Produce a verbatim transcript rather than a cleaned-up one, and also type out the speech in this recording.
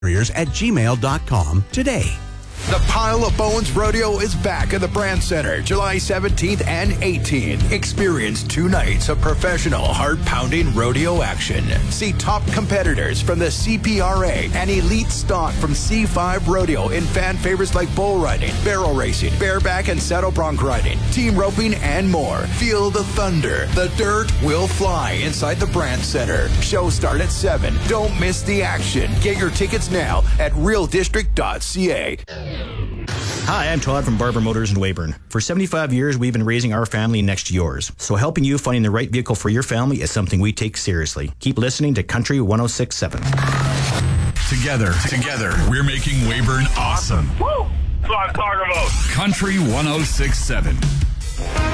at gmail dot com today. The Pile of Bones Rodeo is back at the Brand Center, July seventeenth and eighteenth. Experience two nights of professional, heart-pounding rodeo action. See top competitors from the C P R A and elite stock from C five Rodeo in fan favorites like bull riding, barrel racing, bareback and saddle bronc riding, team roping, and more. Feel the thunder. The dirt will fly inside the Brand Center. Show start at seven. Don't miss the action. Get your tickets now at real district dot c a. Hi, I'm Todd from Barber Motors in Weyburn. For seventy-five years, we've been raising our family next to yours. So helping you finding the right vehicle for your family is something we take seriously. Keep listening to Country one oh six point seven. Together, together, we're making Weyburn awesome. Woo! That's what I'm talking about. Country one oh six point seven.